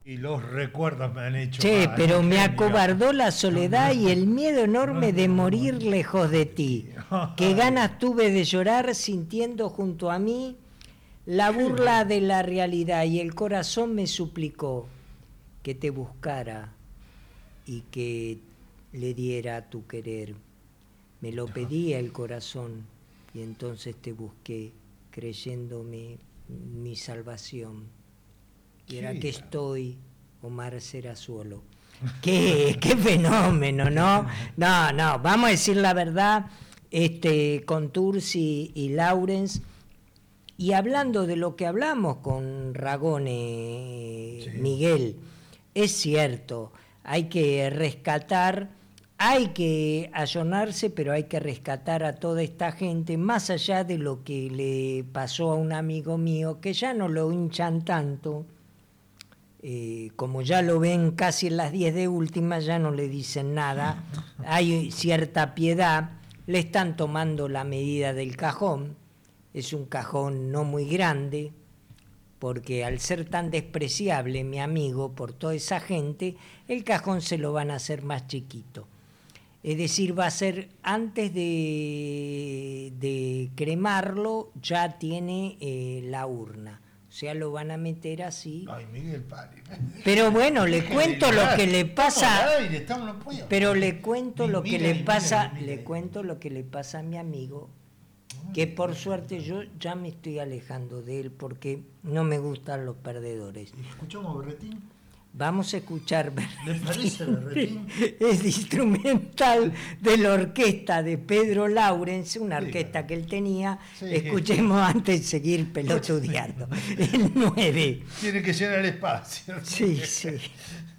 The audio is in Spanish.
Y los recuerdos me han hecho... Che, pero me genio. acobardó la soledad y el miedo enorme de morir lejos de ti. Qué ganas tuve de llorar sintiendo junto a mí la burla de la realidad, y el corazón me suplicó que te buscara y que le diera tu querer. Me lo pedía el corazón y entonces te busqué, creyéndome mi salvación. Y era que estoy, Omar Serazuolo. ¡Qué fenómeno!, ¿no? No, vamos a decir la verdad, Contursi y Laurens, y hablando de lo que hablamos con Ragone, sí. Miguel, es cierto, hay que rescatar, hay que ayornarse, pero hay que rescatar a toda esta gente, más allá de lo que le pasó a un amigo mío, que ya no lo hinchan tanto, como ya lo ven casi en las 10 de última, ya no le dicen nada, hay cierta piedad, le están tomando la medida del cajón, es un cajón no muy grande, porque al ser tan despreciable mi amigo por toda esa gente, el cajón se lo van a hacer más chiquito. Es decir, va a ser, antes de cremarlo, ya tiene la urna. O sea, lo van a meter así. Ay, Miguel, pare. Pero bueno, le cuento lo que le pasa. Pero le cuento lo que le pasa, le cuento lo que le pasa a mi amigo, que por suerte yo ya me estoy alejando de él porque no me gustan los perdedores. ¿Escuchamos Berretín? Vamos a escuchar Berretín. ¿Les parece Berretín? Es instrumental de la orquesta de Pedro Laurens, una orquesta que él tenía. Sí. Escuchemos antes de seguir pelotudeando. El 9. Tiene que llenar el espacio. Sí.